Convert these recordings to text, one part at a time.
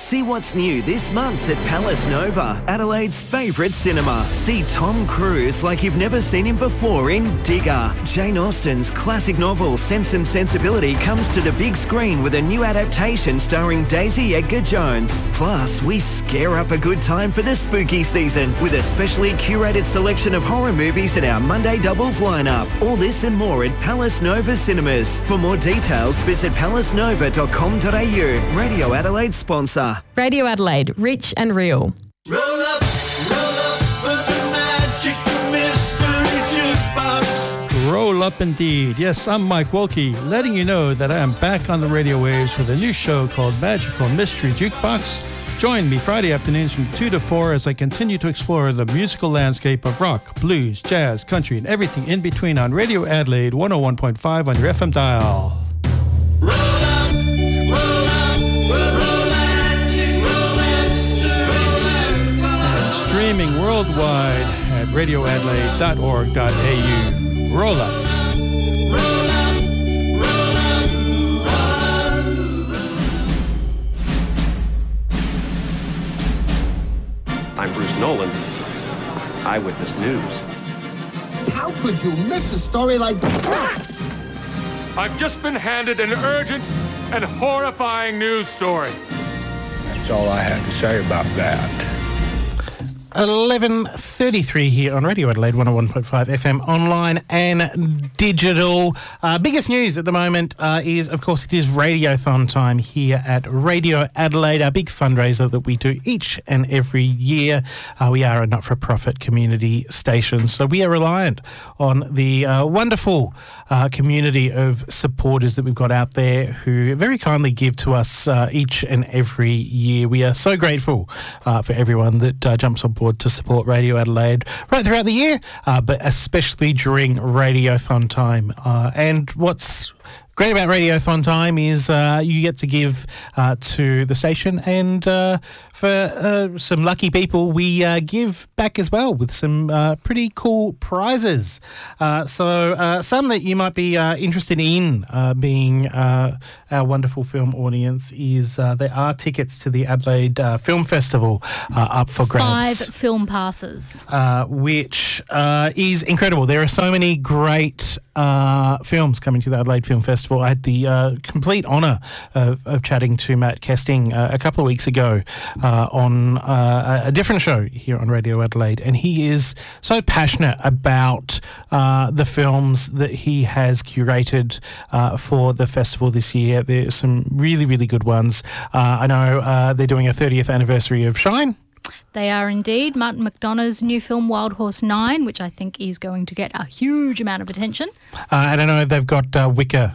See what's new this month at Palace Nova, Adelaide's favourite cinema. See Tom Cruise like you've never seen him before in Digger. Jane Austen's classic novel Sense and Sensibility comes to the big screen with a new adaptation starring Daisy Edgar Jones. Plus, we scare up a good time for the spooky season with a specially curated selection of horror movies in our Monday Doubles lineup. All this and more at Palace Nova Cinemas. For more details, visit palacenova.com.au. Radio Adelaide sponsor. Radio Adelaide, rich and real. Roll up for the magic mystery jukebox. Roll up indeed. Yes, I'm Mike Wolke, letting you know that I am back on the radio waves with a new show called Magical Mystery Jukebox. Join me Friday afternoons from 2 to 4 as I continue to explore the musical landscape of rock, blues, jazz, country, and everything in between on Radio Adelaide 101.5 on your FM dial. Roll up, And streaming worldwide at radioadelaide.org.au. Roll up. I'm Bruce Nolan, Eyewitness News. How could you miss a story like that? I've just been handed an urgent and horrifying news story. That's all I have to say about that. 11:33 here on Radio Adelaide 101.5 FM, online and digital. Biggest news at the moment is, of course, it is Radiothon time here at Radio Adelaide, our big fundraiser that we do each and every year. We are a not-for-profit community station, so we are reliant on the wonderful community of supporters that we've got out there who very kindly give to us each and every year. We are so grateful for everyone that jumps on board to support Radio Adelaide right throughout the year, but especially during Radiothon time. And what's great about Radiothon time is you get to give to the station, and for some lucky people, we give back as well with some pretty cool prizes. So some that you might be interested in, being our wonderful film audience, is there are tickets to the Adelaide Film Festival up for grabs. 5 film passes. Which is incredible. There are so many great films coming to the Adelaide Film Festival. I had the complete honour of chatting to Matt Kesting a couple of weeks ago on a different show here on Radio Adelaide, and he is so passionate about the films that he has curated for the festival this year. There's some really, really good ones. I know they're doing a 30th anniversary of Shine. They are indeed. Martin McDonagh's new film, Wild Horse 9, which I think is going to get a huge amount of attention. And I know they've got Wicker.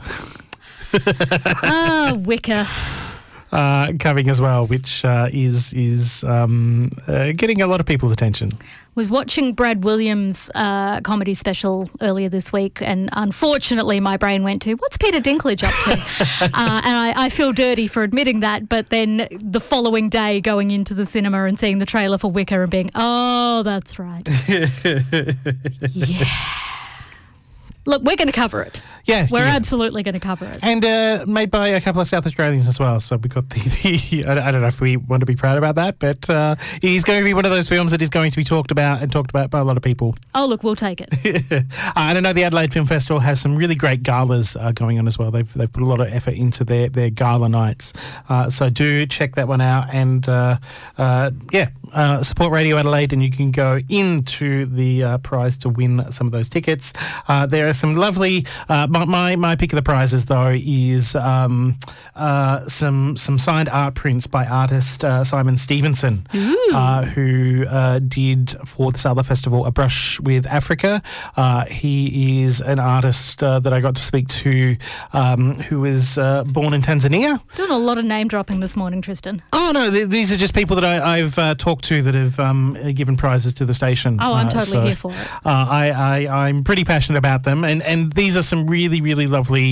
Wicker. Coming as well, which is getting a lot of people's attention. Was watching Brad Williams' comedy special earlier this week, and unfortunately my brain went to, what's Peter Dinklage up to? And I feel dirty for admitting that, but then the following day going into the cinema and seeing the trailer for Wicker and being, oh, that's right. Yeah. Look, we're going to cover it. Yeah. We're absolutely going to cover it. And made by a couple of South Australians as well. So we got the I don't know if we want to be proud about that, but it is going to be one of those films that is going to be talked about by a lot of people. Oh, look, we'll take it. And I know the Adelaide Film Festival has some really great galas going on as well. They've put a lot of effort into their gala nights. So do check that one out, and support Radio Adelaide, and you can go into the prize to win some of those tickets. There are some lovely my pick of the prizes though is some signed art prints by artist Simon Stevenson, who did for the Sala Festival A Brush with Africa. He is an artist that I got to speak to, who was born in Tanzania. Doing a lot of name dropping this morning, Tristan. Oh no, these are just people that I've talked to that have given prizes to the station. Oh, I'm totally here for it. I'm pretty passionate about them, and these are some really, really lovely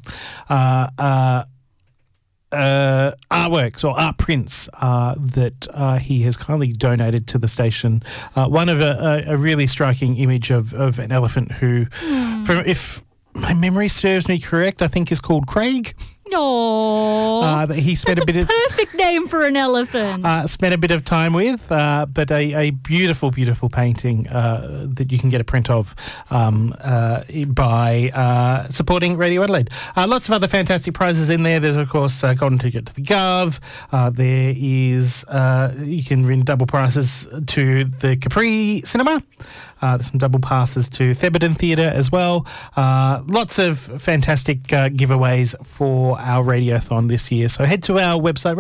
artworks or art prints that he has kindly donated to the station. One of a really striking image of an elephant who, my memory serves me correct, I think is called Craig. No, He spent that's a perfect name for an elephant. Spent a bit of time with, but a beautiful, beautiful painting that you can get a print of by supporting Radio Adelaide. Lots of other fantastic prizes in there. There's, of course, golden ticket to the Gov. There is, you can win double prices to the Capri Cinema. There's some double passes to Thebarton Theatre as well. Lots of fantastic giveaways for our Radiothon this year. So head to our website,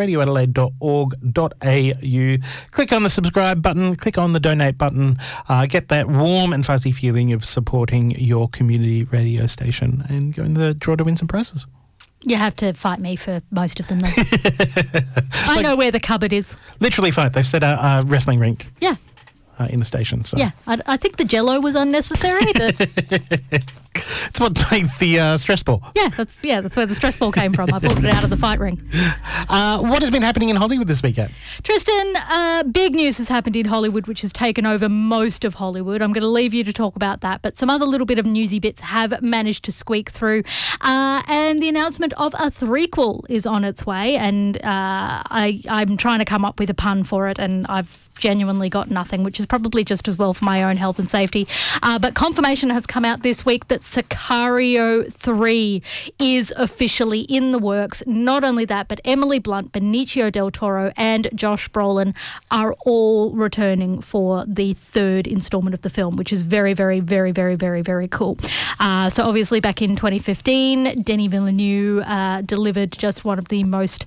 radioadelaide.org.au. Click on the subscribe button, click on the donate button. Get that warm and fuzzy feeling of supporting your community radio station and go in the draw to win some prizes. You have to fight me for most of them, though. I know where the cupboard is. Literally fight. They've set a wrestling rink. Yeah. In the station. So. Yeah, I think the Jell-O was unnecessary. It's what made the stress ball. Yeah, that's where the stress ball came from. I pulled it out of the fight ring. What has been happening in Hollywood this weekend? Tristan, big news has happened in Hollywood, which has taken over most of Hollywood. I'm going to leave you to talk about that, but some other little bit of newsy bits have managed to squeak through. And the announcement of a threequel is on its way, and I'm trying to come up with a pun for it, and I've genuinely got nothing, which is probably just as well for my own health and safety. But confirmation has come out this week that Sicario 3 is officially in the works. Not only that, but Emily Blunt, Benicio del Toro and Josh Brolin are all returning for the third instalment of the film, which is very, very, very, very, very, very cool. So obviously back in 2015, Denis Villeneuve delivered just one of the most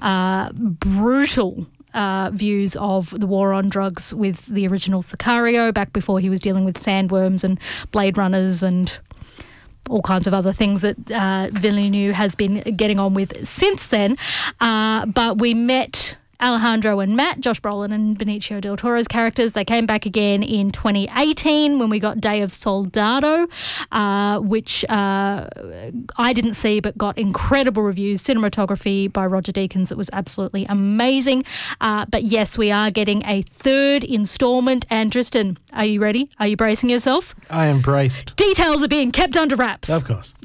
brutal views of the war on drugs with the original Sicario, back before he was dealing with sandworms and Blade Runners and all kinds of other things that Villeneuve has been getting on with since then. But we met Alejandro and Matt, Josh Brolin and Benicio del Toro's characters. They came back again in 2018 when we got Day of Soldado, which I didn't see but got incredible reviews. Cinematography by Roger Deakins that was absolutely amazing. But yes, we are getting a third instalment. And Tristan, are you ready? Are you bracing yourself? I am braced. Details are being kept under wraps. Of course.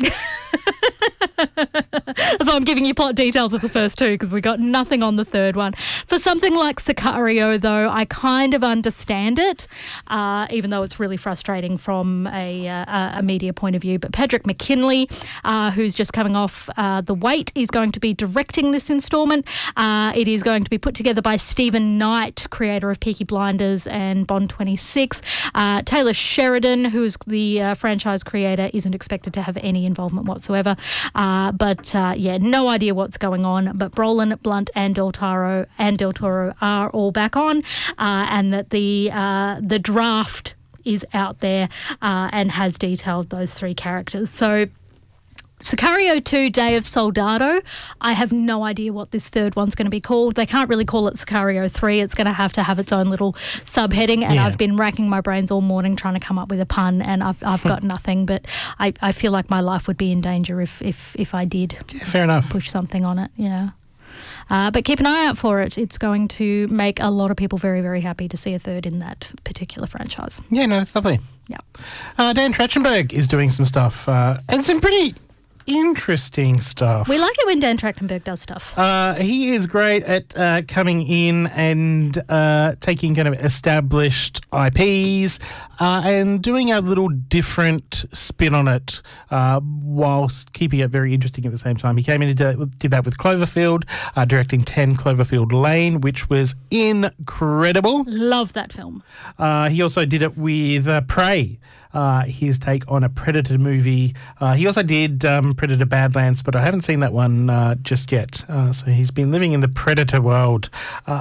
So I'm giving you plot details of the first two because we got nothing on the third one. For something like Sicario, though, I kind of understand it, even though it's really frustrating from a media point of view. But Pedrick McKinley, who's just coming off The Wait, is going to be directing this instalment. It is going to be put together by Stephen Knight, creator of Peaky Blinders and Bond 26. Taylor Sheridan, who's the franchise creator, isn't expected to have any involvement whatsoever. But no idea what's going on. But Brolin, Blunt and Del Toro are all back on, and that the draft is out there and has detailed those three characters. So Sicario 2, Day of Soldado, I have no idea what this third one's going to be called. They can't really call it Sicario 3. It's going to have its own little subheading, and I've been racking my brains all morning trying to come up with a pun, and I've got nothing, but I feel like my life would be in danger if I did fair enough. Push something on it, yeah. But keep an eye out for it. It's going to make a lot of people very, very happy to see a third in that particular franchise. Yeah, no, it's lovely. Yeah. Dan Trachtenberg is doing some stuff, and some pretty interesting stuff. We like it when Dan Trachtenberg does stuff. He is great at coming in and taking kind of established IPs and doing a little different spin on it whilst keeping it very interesting at the same time. He came in and did that with Cloverfield, directing 10 Cloverfield Lane, which was incredible. Love that film. He also did it with Prey. His take on a Predator movie. He also did Predator Badlands, but I haven't seen that one just yet. So he's been living in the Predator world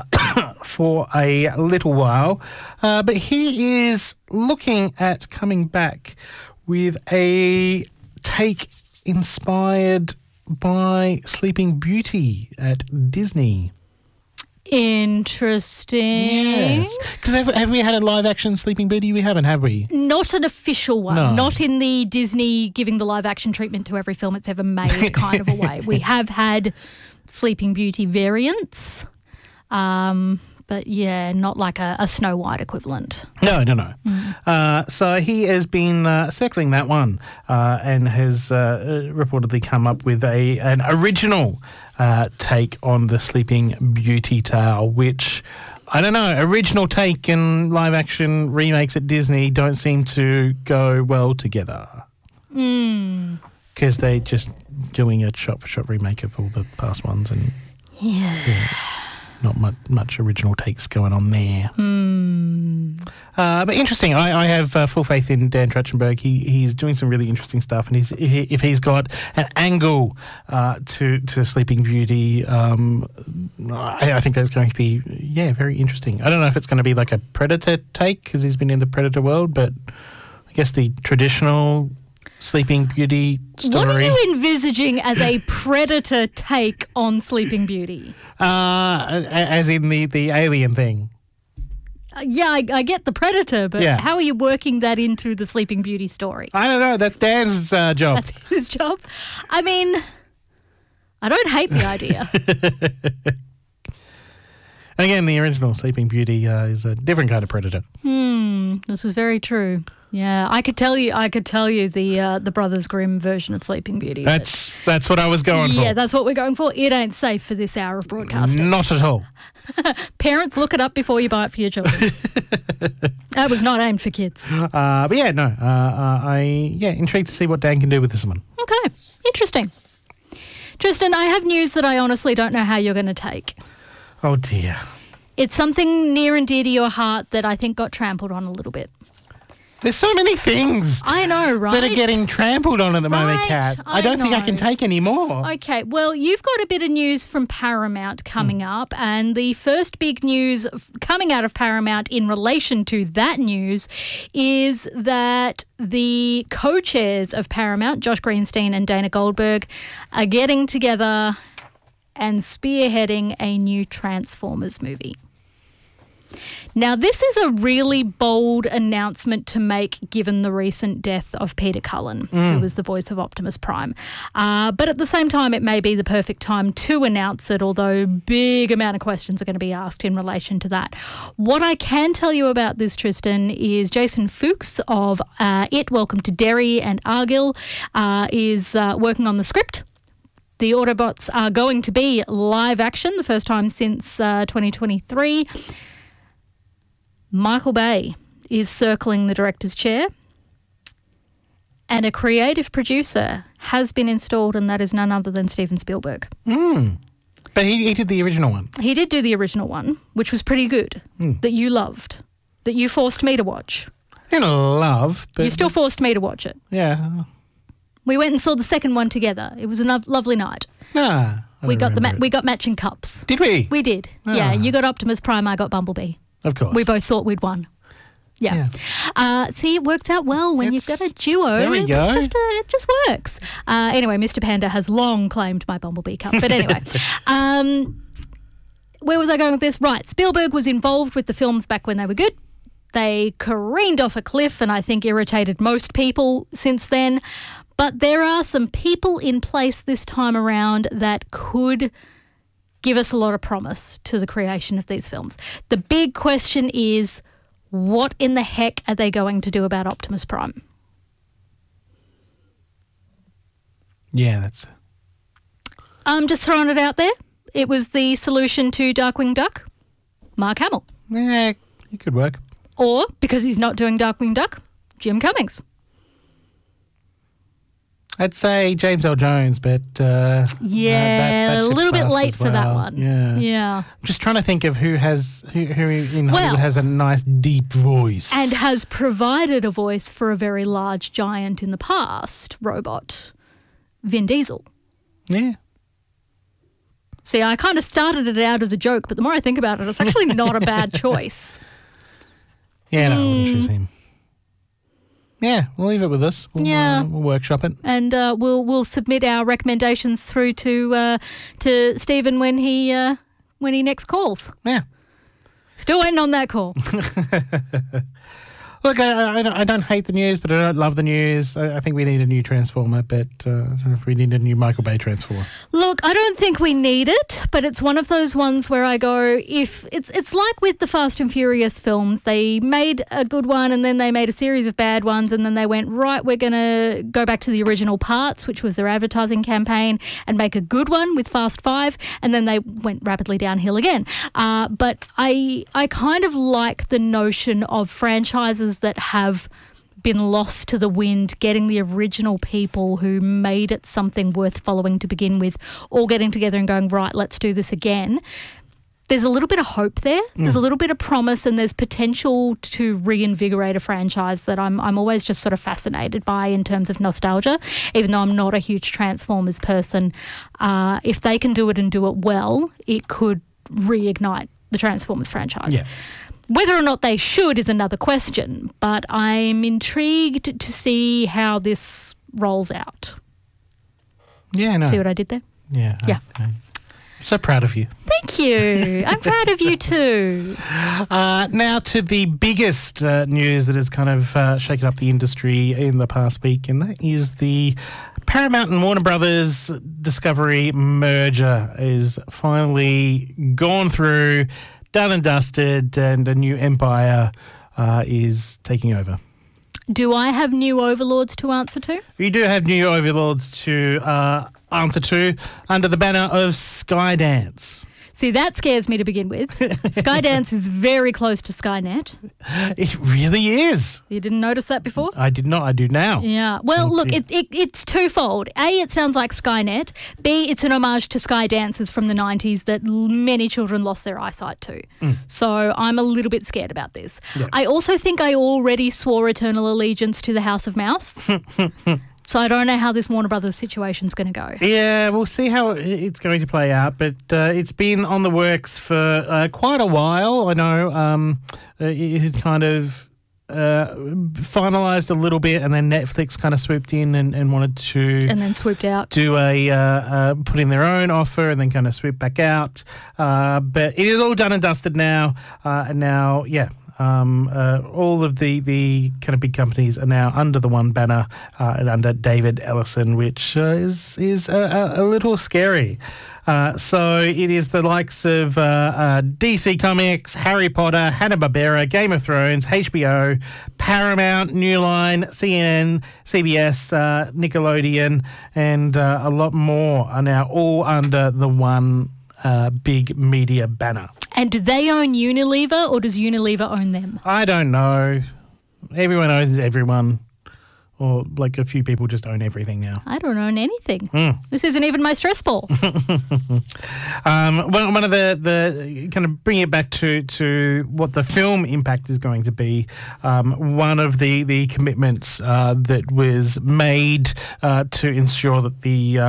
for a little while. But he is looking at coming back with a take inspired by Sleeping Beauty at Disney. Interesting. Yes. Because have we had a live-action Sleeping Beauty? We haven't, have we? Not an official one. No. Not in the Disney giving the live-action treatment to every film it's ever made kind of a way. We have had Sleeping Beauty variants, But yeah, not like a Snow White equivalent. No. So he has been circling that one and has reportedly come up with an original take on the Sleeping Beauty tale, which, I don't know, original take and live action remakes at Disney don't seem to go well together. Because they're just doing a shot-for-shot remake of all the past ones and not much original takes going on there. But interesting. I have full faith in Dan Trachtenberg. He's doing some really interesting stuff, and if he's got an angle to Sleeping Beauty, I think that's going to be very interesting. I don't know if it's going to be like a Predator take because he's been in the Predator world, but I guess the traditional Sleeping Beauty story. What are you envisaging as a Predator take on Sleeping Beauty? As in the alien thing. I get the Predator, but how are you working that into the Sleeping Beauty story? I don't know. That's Dan's job. That's his job. I mean, I don't hate the idea. Again, the original Sleeping Beauty is a different kind of Predator. This is very true. Yeah, I could tell you the Brothers Grimm version of Sleeping Beauty. That's what I was going for. Yeah, that's what we're going for. It ain't safe for this hour of broadcasting. Not at all. Parents, look it up before you buy it for your children. That was not aimed for kids. But yeah, no. Intrigued to see what Dan can do with this one. Okay, interesting. Tristan, I have news that I honestly don't know how you're going to take. Oh dear. It's something near and dear to your heart that I think got trampled on a little bit. There's so many things. I know, right? That are getting trampled on at the moment, Kat. I don't think I can take any more. Okay, well, you've got a bit of news from Paramount coming up, and the first big news coming out of Paramount in relation to that news is that the co-chairs of Paramount, Josh Greenstein and Dana Goldberg, are getting together and spearheading a new Transformers movie. Now, this is a really bold announcement to make given the recent death of Peter Cullen, who was the voice of Optimus Prime. But at the same time, it may be the perfect time to announce it, although big amount of questions are going to be asked in relation to that. What I can tell you about this, Tristan, is Jason Fuchs of It, Welcome to Derry and Argyll is working on the script. The Autobots are going to be live action, the first time since 2023. Michael Bay is circling the director's chair, and a creative producer has been installed, and that is none other than Steven Spielberg. But he did the original one. He did do the original one, which was pretty good, that you loved, that you forced me to watch. I didn't love, but... You still forced me to watch it. Yeah. We went and saw the second one together. It was a lovely night. We got matching cups. Did we? We did. Yeah, you got Optimus Prime, I got Bumblebee. Of course. We both thought we'd won. Yeah. See, it worked out well when you've got a duo. There we go. It just works. Anyway, Mr. Panda has long claimed my Bumblebee cup. But anyway, where was I going with this? Right, Spielberg was involved with the films back when they were good. They careened off a cliff and I think irritated most people since then. But there are some people in place this time around that could give us a lot of promise to the creation of these films. The big question is, what in the heck are they going to do about Optimus Prime? Yeah, that's... I'm just throwing it out there. It was the solution to Darkwing Duck, Mark Hamill. Yeah, it could work. Or, because he's not doing Darkwing Duck, Jim Cummings. I'd say James L. Jones, but... a little bit late for that one. Yeah. I'm just trying to think of who in Hollywood has a nice deep voice. And has provided a voice for a very large giant in the past, robot, Vin Diesel. Yeah. See, I kind of started it out as a joke, but the more I think about it, it's actually not a bad choice. Yeah, no, I wouldn't choose him. Yeah, we'll leave it with us. We'll workshop it, and we'll submit our recommendations through to Stephen when he next calls. Yeah, still waiting on that call. Look, I don't hate the news, but I don't love the news. I think we need a new Transformer, but I don't know if we need a new Michael Bay Transformer. Look, I don't think we need it, but it's one of those ones where I go, if it's like with the Fast and Furious films, they made a good one and then they made a series of bad ones and then they went, right, we're going to go back to the original parts, which was their advertising campaign, and make a good one with Fast 5, and then they went rapidly downhill again. But I kind of like the notion of franchises that have been lost to the wind, getting the original people who made it something worth following to begin with, all getting together and going, right, let's do this again. There's a little bit of hope there. There's a little bit of promise, and there's potential to reinvigorate a franchise that I'm always just sort of fascinated by in terms of nostalgia, even though I'm not a huge Transformers person. If they can do it and do it well, it could reignite the Transformers franchise. Yeah. Whether or not they should is another question, but I'm intrigued to see how this rolls out. Yeah, no. See what I did there? Yeah. Yeah. I'm so proud of you. Thank you. I'm proud of you too. Now to the biggest news that has kind of shaken up the industry in the past week, and that is the Paramount and Warner Brothers Discovery merger is finally gone through, done and dusted, and a new empire is taking over. Do I have new overlords to answer to? You do have new overlords to answer to under the banner of Skydance. See, that scares me to begin with. Skydance is very close to Skynet. It really is. You didn't notice that before? I did not. I do now. Yeah. Well, look, it's twofold. A, it sounds like Skynet. B, it's an homage to Sky Dancers from the 90s that many children lost their eyesight to. So I'm a little bit scared about this. Yep. I also think I already swore eternal allegiance to the House of Mouse. So I don't know how this Warner Brothers situation's going to go. Yeah, we'll see how it's going to play out, but it's been on the works for quite a while. I know it had kind of finalised a little bit, and then Netflix kind of swooped in and wanted to... And then swooped out. Do put in their own offer and then kind of swoop back out. But it is all done and dusted now. And now, yeah... all of the kind of big companies are now under the one banner and under David Ellison, which is a little scary. So it is the likes of DC Comics, Harry Potter, Hanna-Barbera, Game of Thrones, HBO, Paramount, New Line, CNN, CBS, Nickelodeon, and a lot more are now all under the one big media banner. And do they own Unilever, or does Unilever own them? I don't know. Everyone owns everyone. Or like a few people just own everything now. I don't own anything. This isn't even my stress ball. One of the kind of bring it back to what the film impact is going to be. One of the commitments that was made to ensure that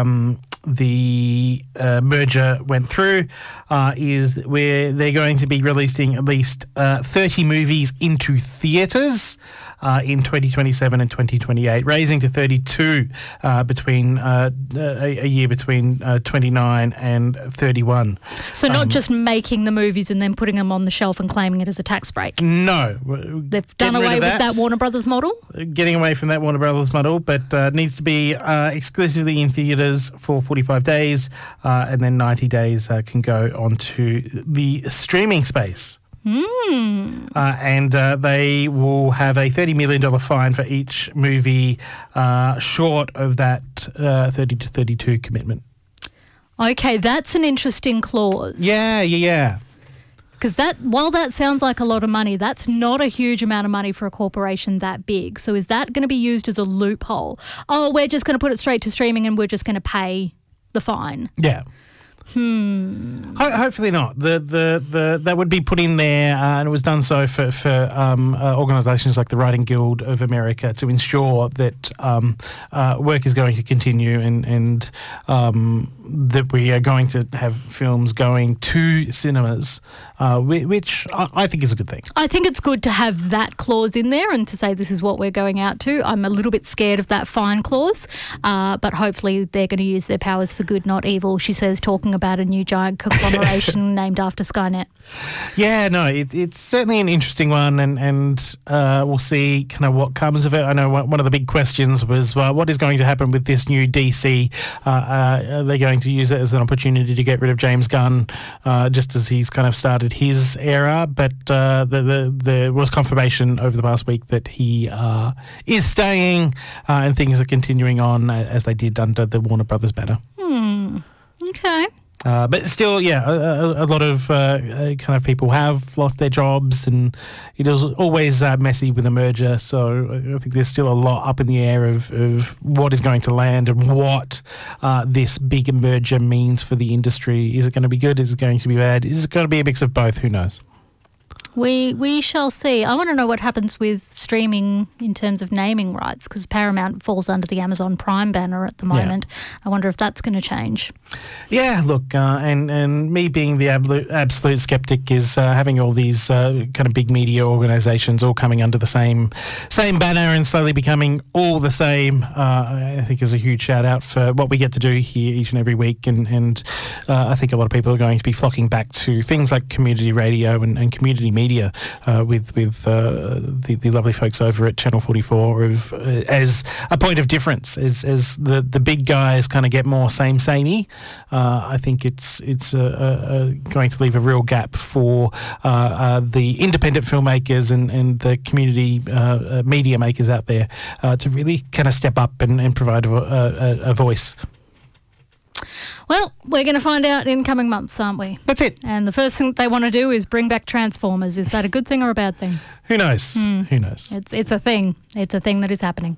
the merger went through is where they're going to be releasing at least 30 movies into theatres in 2027 and 2028, raising to 32 between a year between 29 and 31. So not just making the movies and then putting them on the shelf and claiming it as a tax break. No. They've done away with that Warner Brothers model? Getting away from that Warner Brothers model, but needs to be exclusively in theatres for 45 days, and then 90 days can go onto the streaming space. And they will have a $30 million fine for each movie short of that 30 to 32 commitment. Okay, that's an interesting clause. Yeah. Because while that sounds like a lot of money, that's not a huge amount of money for a corporation that big. So is that going to be used as a loophole? Oh, we're just going to put it straight to streaming and we're just going to pay the fine. Yeah. Hopefully not. That would be put in there, and it was done so for organisations like the Writing Guild of America to ensure that work is going to continue and that we are going to have films going to cinemas, which I think is a good thing. I think it's good to have that clause in there and to say this is what we're going out to. I'm a little bit scared of that fine clause, but hopefully they're going to use their powers for good, not evil, she says, talking about a new giant conglomeration named after Skynet. Yeah, no, it's certainly an interesting one, and we'll see kind of what comes of it. I know one of the big questions was what is going to happen with this new DC? Are they going to use it as an opportunity to get rid of James Gunn just as he's kind of started his era? But there was confirmation over the past week that he is staying and things are continuing on as they did under the Warner Brothers banner. Okay. But still, yeah, a lot of kind of people have lost their jobs, and it was always messy with a merger. So I think there's still a lot up in the air of what is going to land and what this big merger means for the industry. Is it going to be good? Is it going to be bad? Is it going to be a mix of both? Who knows? We shall see. I want to know what happens with streaming in terms of naming rights, because Paramount falls under the Amazon Prime banner at the moment. Yeah. I wonder if that's going to change. Yeah, look, and me being the absolute skeptic is having all these kind of big media organisations all coming under the same banner and slowly becoming all the same. I think is a huge shout out for what we get to do here each and every week, and I think a lot of people are going to be flocking back to things like community radio and community media with the lovely folks over at Channel 44 as a point of difference. As the big guys kind of get more samey, I think it's going to leave a real gap for the independent filmmakers and the community media makers out there to really kind of step up and provide a voice. Well, we're going to find out in coming months, aren't we? That's it. And the first thing they want to do is bring back Transformers. Is that a good thing or a bad thing? Who knows? Who knows? It's a thing. It's a thing that is happening.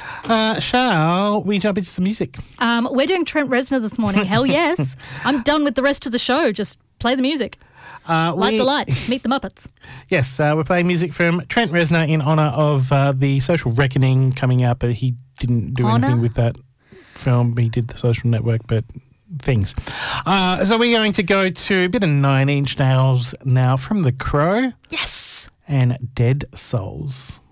Shall we jump into some music? We're doing Trent Reznor this morning. Hell yes. I'm done with the rest of the show. Just play the music. Light the lights. Meet the Muppets. Yes, we're playing music from Trent Reznor in honour of The Social Reckoning coming out, but he didn't do anything with that film. He did The Social Network, but things. So we're going to go to a bit of 9 Inch Nails now from The Crow. Yes. And Dead Souls.